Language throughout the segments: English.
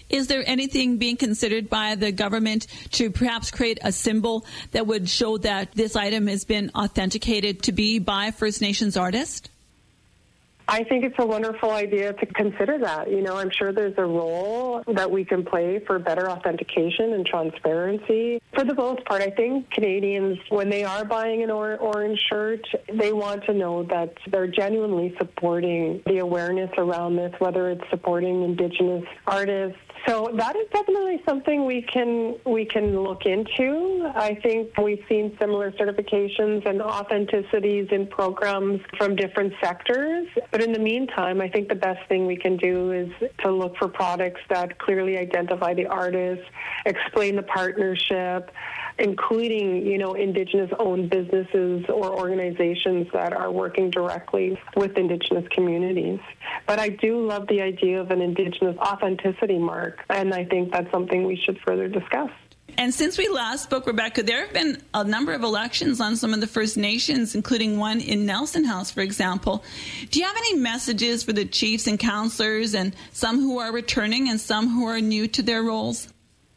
Is there anything being considered by the government to perhaps create a symbol that would show that this item has been authenticated to be by First Nations artists? I think it's a wonderful idea to consider that. I'm sure there's a role that we can play for better authentication and transparency. For the most part, I think Canadians, when they are buying an orange shirt, they want to know that they're genuinely supporting the awareness around this, whether it's supporting Indigenous artists. So that is definitely something we can look into. I think we've seen similar certifications and authenticities in programs from different sectors. But in the meantime, I think the best thing we can do is to look for products that clearly identify the artist, explain the partnership, including, Indigenous-owned businesses or organizations that are working directly with Indigenous communities. But I do love the idea of an Indigenous authenticity mark, and I think that's something we should further discuss. And since we last spoke, Rebecca, there have been a number of elections on some of the First Nations, including one in Nelson House, for example. Do you have any messages for the chiefs and councillors, and some who are returning and some who are new to their roles?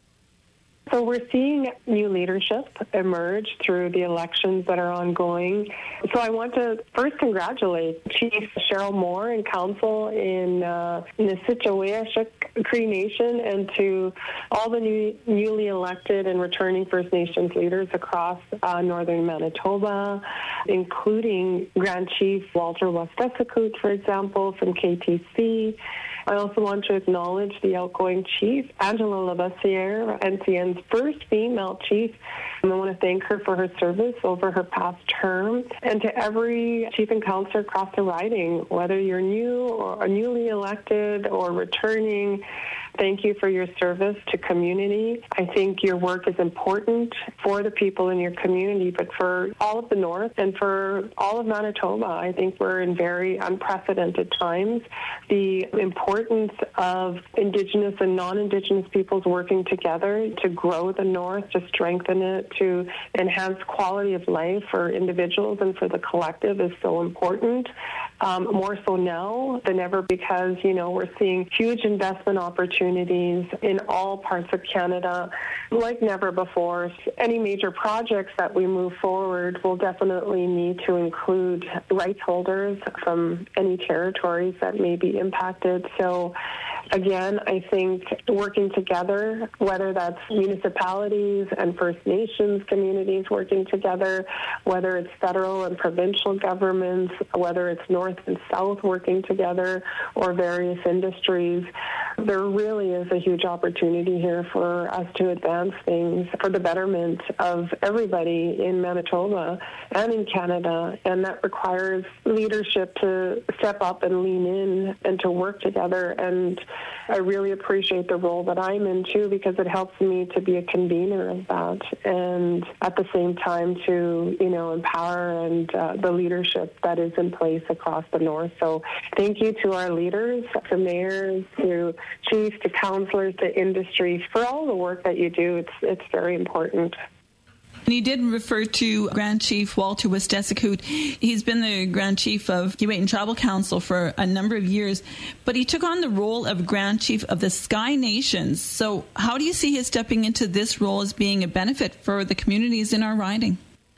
So we're seeing new leadership emerge through the elections that are ongoing. So I want to first congratulate Chief Cheryl Moore and Council in Nisitawayashik Cree Nation, and to all the newly elected and returning First Nations leaders across northern Manitoba, including Grand Chief Walter Westesakut, for example, from KTC. I also want to acknowledge the outgoing chief, Angela Lavassiere, NCN's first female chief. And I want to thank her for her service over her past term. And to every chief and councillor across the riding, whether you're new or newly elected or returning, thank you for your service to community. I think your work is important for the people in your community, but for all of the North and for all of Manitoba, I think we're in very unprecedented times. The importance of Indigenous and non-Indigenous peoples working together to grow the North, to strengthen it, to enhance quality of life for individuals and for the collective is so important. More so now than ever, because, we're seeing huge investment opportunities in all parts of Canada like never before. Any major projects that we move forward will definitely need to include rights holders from any territories that may be impacted. So again, I think working together, whether that's municipalities and First Nations communities working together, whether it's federal and provincial governments, whether it's North and South working together, or various industries, there really is a huge opportunity here for us to advance things for the betterment of everybody in Manitoba and in Canada. And that requires leadership to step up and lean in and to work together. And I really appreciate the role that I'm in, too, because it helps me to be a convener of that, and at the same time to, empower and the leadership that is in place across the North. So thank you to our leaders, to mayors, to chiefs, to councillors, to industry, for all the work that you do. It's very important. And he did refer to Grand Chief Walter Westesakut. He's been the Grand Chief of Keewatin Tribal Council for a number of years, but he took on the role of Grand Chief of the Sky Nations. So how do you see his stepping into this role as being a benefit for the communities in our riding?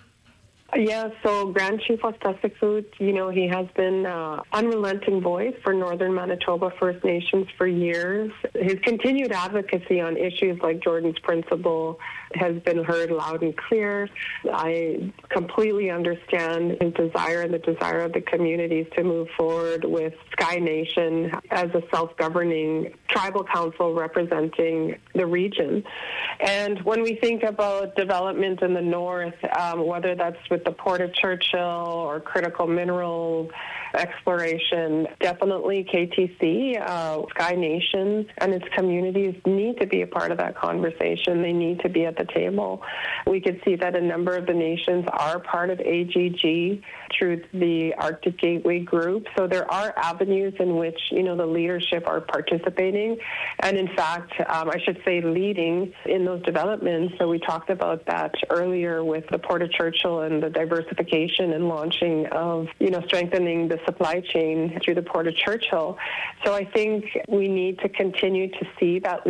Yeah, so Grand Chief Westesakut, he has been an unrelenting voice for Northern Manitoba First Nations for years. His continued advocacy on issues like Jordan's Principle has been heard loud and clear. I completely understand his desire and the desire of the communities to move forward with Sky Nation as a self-governing tribal council representing the region. And when we think about development in the North, whether that's with the Port of Churchill or critical mineral exploration, definitely KTC, Sky Nation, and its communities need to be a part of that conversation. They need to be at the table. We could see that a number of the nations are part of AGG through the Arctic Gateway Group. So there are avenues in which, the leadership are participating. And in fact, I should say leading in those developments. So we talked about that earlier with the Port of Churchill and the diversification and launching of, strengthening the supply chain through the Port of Churchill. So I think we need to continue to see that